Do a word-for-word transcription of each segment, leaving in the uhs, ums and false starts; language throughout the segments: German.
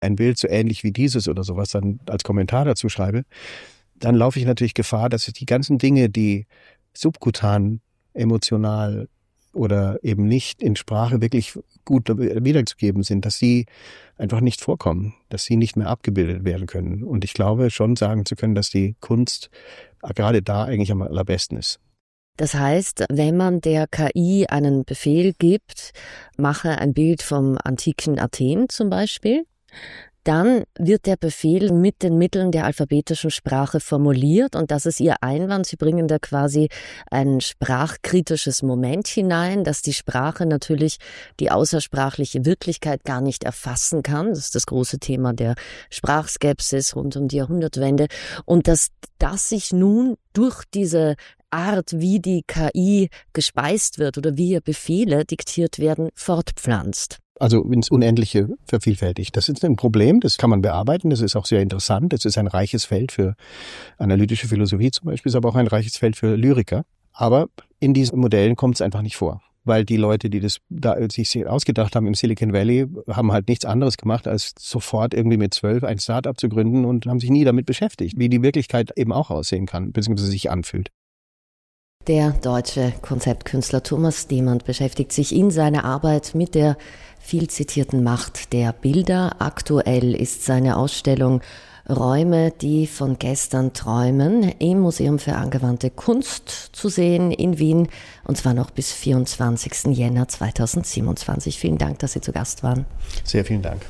ein Bild so ähnlich wie dieses oder sowas dann als Kommentar dazu schreibe, dann laufe ich natürlich Gefahr, dass ich die ganzen Dinge, die subkutan, emotional oder eben nicht in Sprache wirklich gut wiederzugeben sind, dass sie einfach nicht vorkommen, dass sie nicht mehr abgebildet werden können. Und ich glaube schon sagen zu können, dass die Kunst gerade da eigentlich am allerbesten ist. Das heißt, wenn man der K I einen Befehl gibt, mache ein Bild vom antiken Athen zum Beispiel, dann wird der Befehl mit den Mitteln der alphabetischen Sprache formuliert und das ist Ihr Einwand. Sie bringen da quasi ein sprachkritisches Moment hinein, dass die Sprache natürlich die außersprachliche Wirklichkeit gar nicht erfassen kann. Das ist das große Thema der Sprachskepsis rund um die Jahrhundertwende und dass das sich nun durch diese Art, wie die K I gespeist wird oder wie ihr Befehle diktiert werden, fortpflanzt. Also ins Unendliche vervielfältigt. Das ist ein Problem, das kann man bearbeiten, das ist auch sehr interessant, das ist ein reiches Feld für analytische Philosophie zum Beispiel, ist aber auch ein reiches Feld für Lyriker. Aber in diesen Modellen kommt es einfach nicht vor, weil die Leute, die das da sich ausgedacht haben im Silicon Valley, haben halt nichts anderes gemacht, als sofort irgendwie mit zwölf ein Start-up zu gründen und haben sich nie damit beschäftigt, wie die Wirklichkeit eben auch aussehen kann, beziehungsweise sich anfühlt. Der deutsche Konzeptkünstler Thomas Demand beschäftigt sich in seiner Arbeit mit der viel zitierten Macht der Bilder. Aktuell ist seine Ausstellung Räume, die von gestern träumen, im Museum für angewandte Kunst zu sehen in Wien, und zwar noch bis vierundzwanzigsten Jänner zweitausendsiebenundzwanzig. Vielen Dank, dass Sie zu Gast waren. Sehr vielen Dank.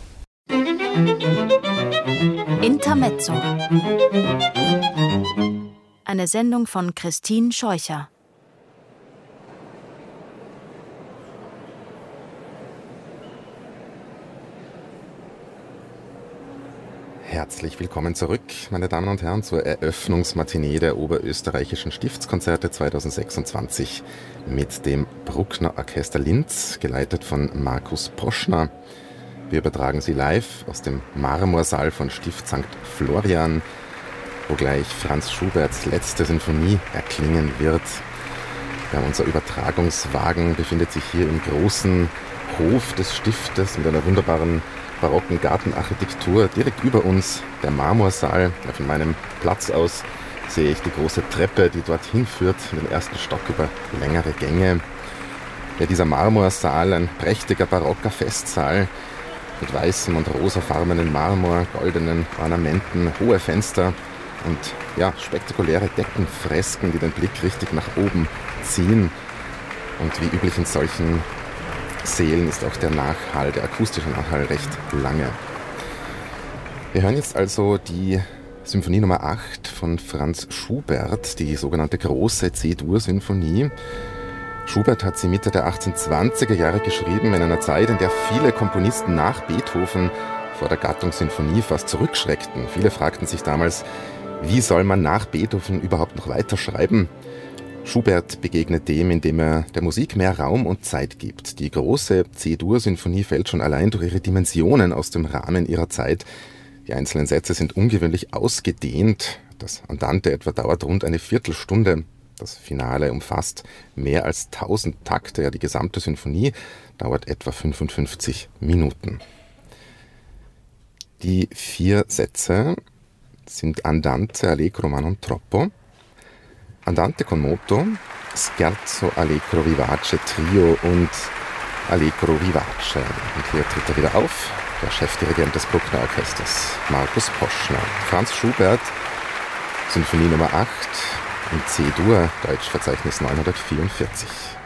Intermezzo. Eine Sendung von Christine Scheucher. Herzlich willkommen zurück, meine Damen und Herren, zur Eröffnungsmatinee der Oberösterreichischen Stiftskonzerte zweitausendsechsundzwanzig mit dem Bruckner Orchester Linz, geleitet von Markus Poschner. Wir übertragen Sie live aus dem Marmorsaal von Stift Sankt Florian, wo gleich Franz Schuberts letzte Sinfonie erklingen wird. Ja, unser Übertragungswagen befindet sich hier im großen Hof des Stiftes mit einer wunderbaren barocken Gartenarchitektur. Direkt über uns der Marmorsaal. Ja, von meinem Platz aus sehe ich die große Treppe, die dorthin führt, in den ersten Stock über längere Gänge. Ja, dieser Marmorsaal, ein prächtiger barocker Festsaal mit weißem und rosafarbenen Marmor, goldenen Ornamenten, hohe Fenster und ja, spektakuläre Deckenfresken, die den Blick richtig nach oben ziehen. Und wie üblich in solchen Sälen ist auch der Nachhall, der akustische Nachhall, recht lange. Wir hören jetzt also die Symphonie Nummer acht von Franz Schubert, die sogenannte große C-Dur-Sinfonie. Schubert hat sie Mitte der achtzehnhundertzwanziger Jahre geschrieben, in einer Zeit, in der viele Komponisten nach Beethoven vor der Gattung Sinfonie fast zurückschreckten. Viele fragten sich damals, wie soll man nach Beethoven überhaupt noch weiterschreiben? Schubert begegnet dem, indem er der Musik mehr Raum und Zeit gibt. Die große C-Dur-Sinfonie fällt schon allein durch ihre Dimensionen aus dem Rahmen ihrer Zeit. Die einzelnen Sätze sind ungewöhnlich ausgedehnt. Das Andante etwa dauert rund eine Viertelstunde. Das Finale umfasst mehr als tausend Takte. Ja, die gesamte Sinfonie dauert etwa fünfundfünfzig Minuten. Die vier Sätze sind Andante, Allegro, ma non troppo, Andante con moto, Scherzo, Allegro vivace, Trio und Allegro vivace. Und hier tritt er wieder auf, der Chefdirigent des Bruckner Orchesters, Markus Poschner. Franz Schubert, Sinfonie Nummer acht, in C-Dur, Deutschverzeichnis neunhundertvierundvierzig.